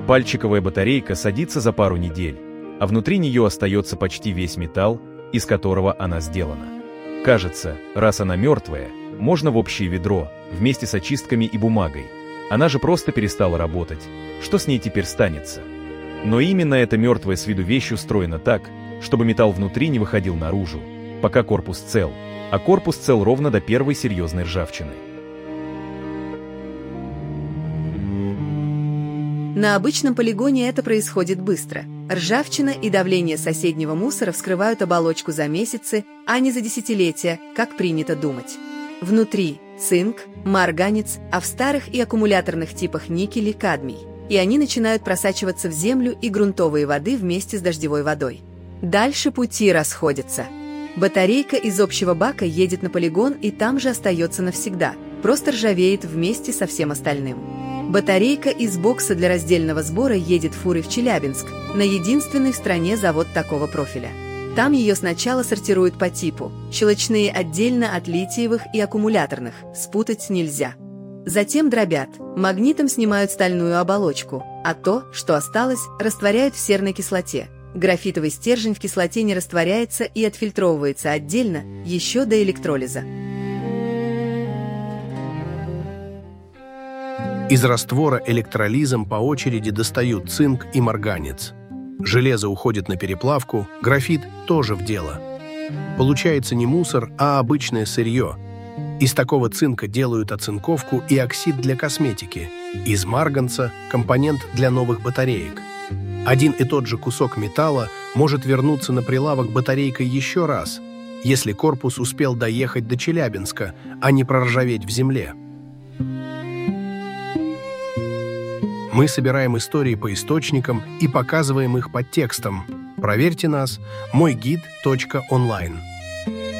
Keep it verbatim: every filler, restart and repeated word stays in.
Пальчиковая батарейка садится за пару недель, а внутри нее остается почти весь металл, из которого она сделана. Кажется, раз она мертвая, можно в общее ведро, вместе с очистками и бумагой. Она же просто перестала работать. Что с ней теперь станется? Но именно эта мертвая с виду вещь устроена так, чтобы металл внутри не выходил наружу, пока корпус цел, а корпус цел ровно до первой серьезной ржавчины. На обычном полигоне это происходит быстро. Ржавчина и давление соседнего мусора вскрывают оболочку за месяцы, а не за десятилетия, как принято думать. Внутри цинк, марганец, а в старых и аккумуляторных типах никель и кадмий. И они начинают просачиваться в землю и грунтовые воды вместе с дождевой водой. Дальше пути расходятся. Батарейка из общего бака едет на полигон и там же остается навсегда, просто ржавеет вместе со всем остальным. Батарейка из бокса для раздельного сбора едет фурой в Челябинск, на единственный в стране завод такого профиля. Там ее сначала сортируют по типу, щелочные отдельно от литиевых и аккумуляторных, спутать нельзя. Затем дробят, магнитом снимают стальную оболочку, а то, что осталось, растворяют в серной кислоте. Графитовый стержень в кислоте не растворяется и отфильтровывается отдельно, еще до электролиза. Из раствора электролизом по очереди достают цинк и марганец. Железо уходит на переплавку, графит тоже в дело. Получается не мусор, а обычное сырье. Из такого цинка делают оцинковку и оксид для косметики. Из марганца – компонент для новых батареек. Один и тот же кусок металла может вернуться на прилавок батарейкой еще раз, если корпус успел доехать до Челябинска, а не проржаветь в земле. Мы собираем истории по источникам и показываем их под текстом. Проверьте нас мой гид точка онлайн.